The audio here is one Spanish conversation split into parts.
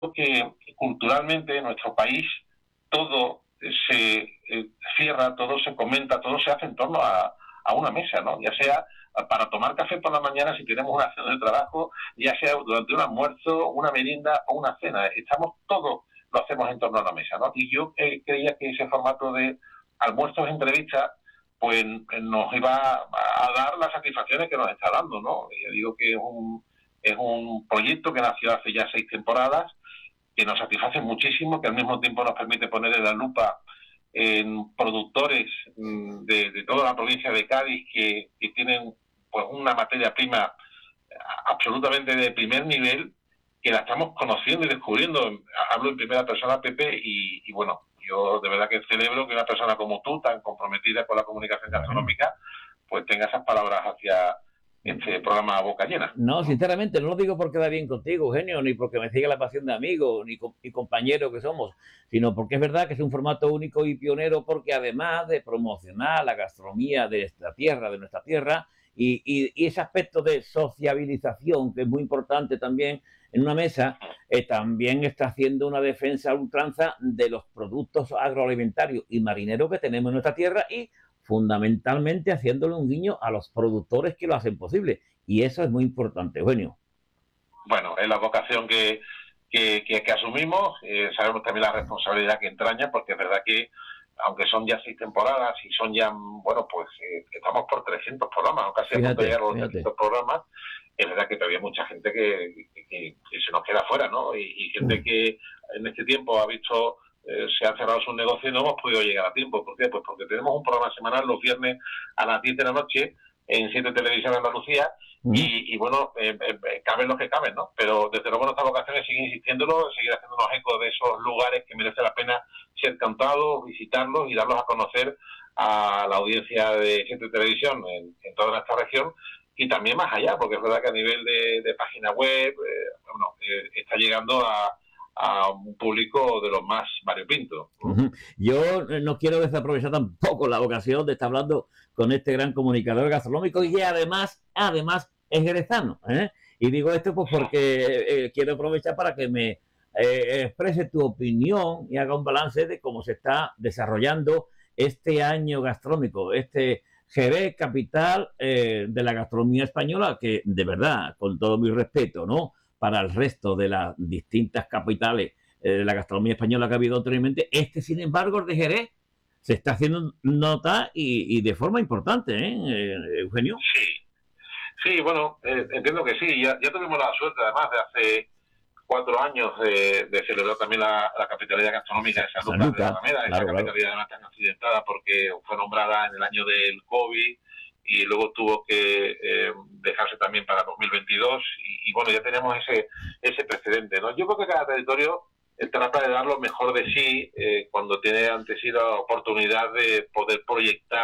que culturalmente en nuestro país todo se cierra, todo se comenta, todo se hace en torno a una mesa, ¿no? Ya sea para tomar café por la mañana si tenemos una cena de trabajo, ya sea durante un almuerzo, una merienda o una cena. Todo lo hacemos en torno a la mesa, ¿no? Y yo creía que ese formato de almuerzos, entrevistas, pues nos iba a dar las satisfacciones que nos está dando, ¿no? Yo digo que es un proyecto que nació hace ya 6 temporadas, que nos satisface muchísimo, que al mismo tiempo nos permite poner en la lupa en productores de toda la provincia de Cádiz que tienen pues una materia prima absolutamente de primer nivel, que la estamos conociendo y descubriendo. Hablo en primera persona, Pepe, y bueno, yo de verdad que celebro que una persona como tú, tan comprometida con la comunicación gastronómica, pues tenga esas palabras hacia este programa a boca llena, No, ¿no? sinceramente, no lo digo porque da bien contigo, Eugenio, ni porque me siga la pasión de amigo, ni compañero que somos, sino porque es verdad que es un formato único y pionero, porque además de promocionar la gastronomía de nuestra tierra, y ese aspecto de sociabilización, que es muy importante también en una mesa, también está haciendo una defensa a ultranza de los productos agroalimentarios y marineros que tenemos en nuestra tierra y fundamentalmente haciéndole un guiño a los productores que lo hacen posible. Y eso es muy importante, Eugenio. Bueno, es la vocación que asumimos, sabemos también la responsabilidad que entraña, porque es verdad que, aunque son ya 6 temporadas y son ya, bueno, pues estamos por 300 programas, o casi a punto de Fíjate, llegar a los fíjate. 300 programas, es verdad que todavía hay mucha gente que se nos queda fuera, ¿no? Y gente que en este tiempo ha visto, se han cerrado sus negocios y no hemos podido llegar a tiempo. ¿Por qué? Pues porque tenemos un programa semanal los viernes a las 10 de la noche en 7 Televisión de Andalucía, y bueno, caben los que caben, ¿no? Pero desde luego nuestra vocación es seguir insistiéndolo, seguir haciéndonos eco de esos lugares que merece la pena ser cantados, visitarlos y darlos a conocer a la audiencia de 7 Televisión en toda nuestra región, y también más allá, porque es verdad que a nivel de página web, está llegando a un público de los más variopintos. Yo no quiero desaprovechar tampoco la ocasión de estar hablando con este gran comunicador gastronómico y que además es jerezano, ¿eh? Y digo esto pues porque quiero aprovechar para que me exprese tu opinión y haga un balance de cómo se está desarrollando este año gastronómico, este Jerez capital de la gastronomía española, que de verdad, con todo mi respeto, ¿no? Para el resto de las distintas capitales de la gastronomía española que ha habido anteriormente, sin embargo, el de Jerez se está haciendo nota y de forma importante, Eugenio. Sí, sí, bueno, entiendo que sí. Ya tuvimos la suerte, además, de hace 4 años de celebrar también la capitalidad gastronómica de San Sanlúcar de Lucas, Barrameda, esa claro, claro. capitalidad además tan accidentada porque fue nombrada en el año del COVID y luego tuvo que dejarse también para 2022, y bueno, ya tenemos ese precedente, ¿no? Yo creo que cada territorio trata de dar lo mejor de sí cuando tiene ante sí la oportunidad de poder proyectar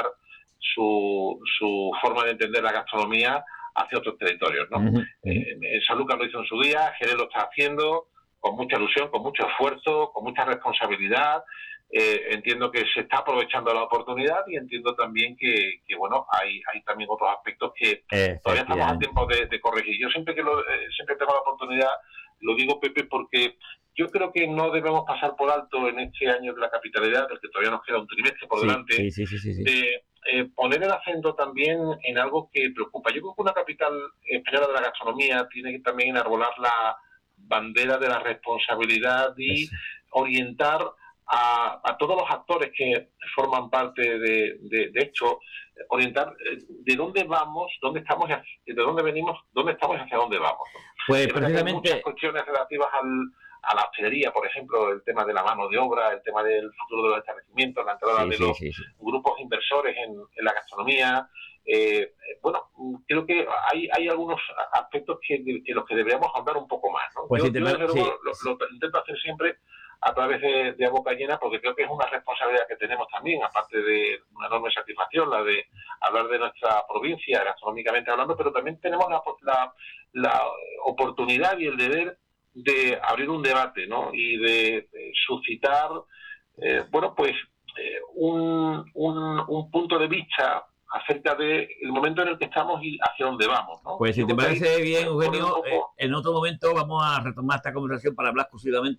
su forma de entender la gastronomía hacia otros territorios, ¿no? Sanlúcar lo hizo en su día, Jerez lo está haciendo con mucha ilusión, con mucho esfuerzo, con mucha responsabilidad. Entiendo que se está aprovechando la oportunidad, y entiendo también que bueno, hay también otros aspectos que todavía estamos a tiempo de corregir. Yo siempre siempre tengo la oportunidad, lo digo, Pepe, porque yo creo que no debemos pasar por alto en este año de la capitalidad, porque todavía nos queda un trimestre por Sí, delante, sí. de poner el acento también en algo que preocupa. Yo creo que una capital española de la gastronomía tiene que también enarbolar la bandera de la responsabilidad y Eso. orientar a todos los actores que forman parte de esto, orientar de dónde vamos, dónde estamos, de dónde venimos, dónde estamos y hacia dónde vamos, ¿no? Pues Es verdad que hay muchas precisamente, cuestiones relativas a la hostelería, por ejemplo, el tema de la mano de obra, el tema del futuro de los establecimientos, la entrada de los sí. grupos inversores en la gastronomía. Bueno, creo que hay algunos aspectos que los que deberíamos hablar un poco más, ¿no? pues Yo desde luego sí, lo intento hacer siempre a través de A Boca Llena, porque creo que es una responsabilidad que tenemos también, aparte de una enorme satisfacción, la de hablar de nuestra provincia, gastronómicamente hablando, pero también tenemos la oportunidad y el deber de abrir un debate, ¿no? Y de suscitar, bueno, pues un punto de vista acerca del momento en el que estamos y hacia dónde vamos, ¿no? Pues si te parece bien, Eugenio, poco... en otro momento vamos a retomar esta conversación para hablar exclusivamente